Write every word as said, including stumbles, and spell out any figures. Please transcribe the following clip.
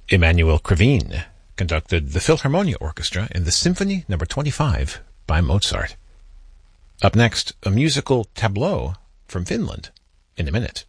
Emanuel Krivine conducted the Philharmonia Orchestra in the Symphony number twenty-five by Mozart. Up next, a musical tableau from Finland in a minute.